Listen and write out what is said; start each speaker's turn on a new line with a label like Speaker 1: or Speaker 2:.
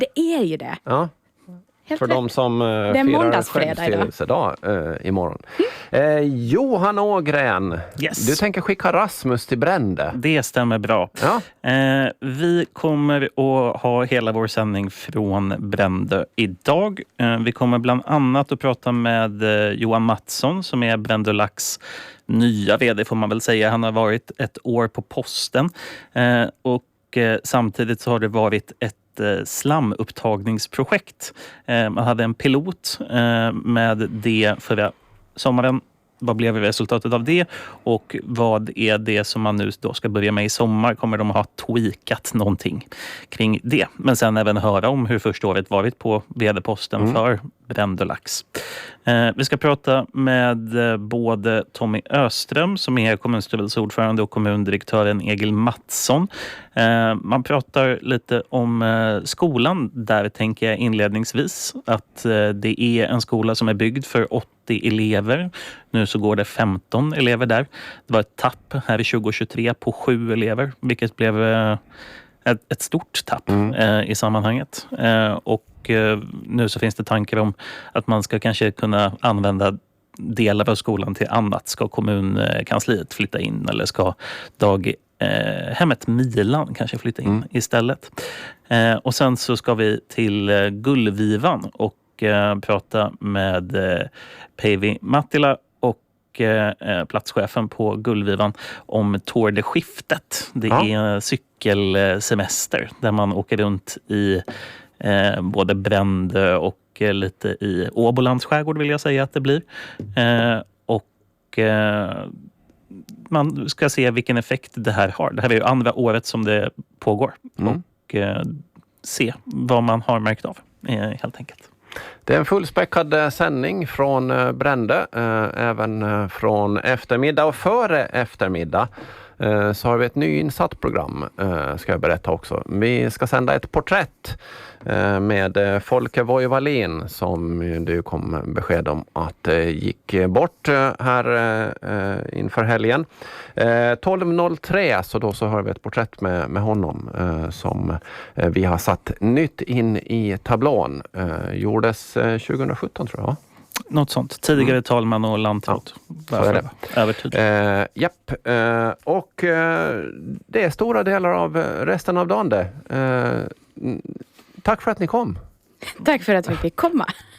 Speaker 1: Det är ju det.
Speaker 2: Ja.
Speaker 1: Helt
Speaker 2: För
Speaker 1: rätt.
Speaker 2: de som
Speaker 1: Det är
Speaker 2: firar
Speaker 1: måndagsfredag
Speaker 2: självstyrelsedag imorgon. Johan Ågren,
Speaker 3: Yes.
Speaker 2: du tänker skicka Rasmus till Brände.
Speaker 3: Det stämmer bra.
Speaker 2: Ja.
Speaker 3: Vi kommer att ha hela vår sändning från Brände idag. Vi kommer bland annat att prata med Johan Mattsson som är Brände Lax nya vd får man väl säga. Han har varit ett år på posten och samtidigt så har det varit ett slamupptagningsprojekt. Man hade en pilot med det förra sommaren. Vad blev resultatet av det? Och vad är det som man nu då ska börja med i sommar? Kommer de ha tweakat någonting kring det? Men sen även höra om hur första året varit på vd-posten för Brände Lax. Vi ska prata med både Tommy Öström som är kommunstyrelseordförande och kommundirektören Egil Mattsson. Man pratar lite om skolan. Där tänker jag inledningsvis att det är en skola som är byggd för 80 elever. Nu så går det 15 elever där. Det var ett tapp här i 2023 på 7 elever, vilket blev ett stort tapp i sammanhanget. Och nu så finns det tankar om att man ska kanske kunna använda delar av skolan till annat. Ska kommunkansliet flytta in eller ska daghemmet Milan kanske flytta in istället. Och sen så ska vi till Gullvivan och prata med Päivi Mattila och platschefen på Gullvivan om Tour de Skiftet. Det är cykelsemester där man åker runt i både Brände och lite i Åbolands skärgård vill jag säga att det blir. Och man ska se vilken effekt det här har. Det här är ju andra året som det pågår. Och se vad man har märkt av helt enkelt.
Speaker 2: Det är en fullspäckad sändning från Brände, även från eftermiddag och före eftermiddag. Så har vi ett nyinsatt program, ska jag berätta också. Vi ska sända ett porträtt med Folke Voivalin som det kom besked om att gick bort här inför helgen. 12.03 så då så har vi ett porträtt med honom som vi har satt nytt in i tablån. Gjordes 2017 tror jag.
Speaker 3: Något sånt. Tidigare talman och landråd.
Speaker 2: Så är det. Japp. Och det är stora delar av resten av dagen det. Tack för att ni kom.
Speaker 1: Tack för att vi fick komma.